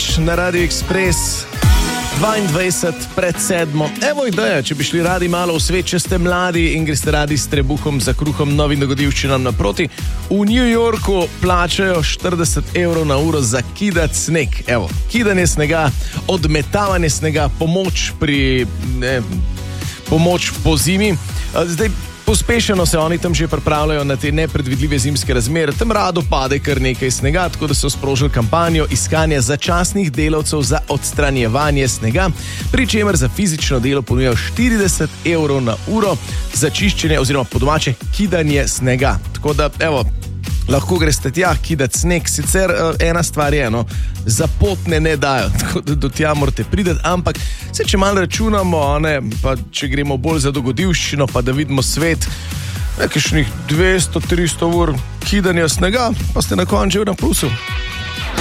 več na Radio Express. 22 pred 7. Evo ideja, če bi šli radi malo v svet, če ste mladi in greste radi s trebuhom za kruhom novim dogodivščinam naproti. V New Yorku plačajo 40 € na uro za kidati sneg. Evo, kidanje snega, odmetavanje snega, pomoč po zimi. Zdaj, pospešeno se oni tam že pripravljajo na te nepredvidljive zimske razmere, tam rado pade kar nekaj snega, tako da so sprožili kampanjo iskanja začasnih delavcev za odstranjevanje snega, pri čemer za fizično delo ponujajo 40 € na uro za čiščenje oziroma po domače kidanje snega. Tako da, evo, lahko greste tja kidati sneg, sicer ena stvar je, za potne ne dajo, tako da do tja morate priti, ampak če malo računamo, pa če gremo bolj za dogodivščino, pa da vidimo svet, kakšnih 200-300 ur kidanja snega, pa ste na koncu že na plusu.